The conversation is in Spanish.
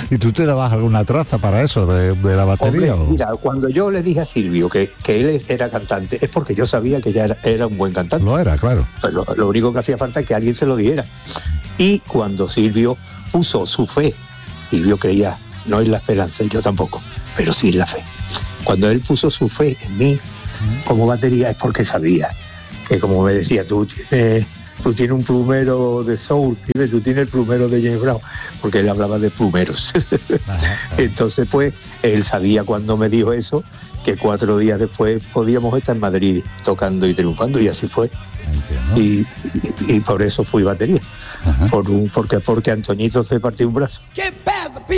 ¿Y tú te dabas alguna traza para eso, de la batería? Hombre, mira, cuando yo le dije a Silvio que él era cantante, es porque yo sabía que ya era un buen cantante. Lo era, claro. Pues lo único que hacía falta es que alguien se lo diera. Y cuando Silvio puso su fe, Silvio creía no en la esperanza, y yo tampoco, pero sí en la fe. Cuando él puso su fe en mí como batería es porque sabía que, como me decía, tú tienes un plumero de soul, tú tienes el plumero de James Brown, porque él hablaba de plumeros. Entonces, pues, él sabía cuando me dijo eso, que 4 días después podíamos estar en Madrid tocando y triunfando, y así fue. Y por eso fui batería, porque Antoñito se partió un brazo.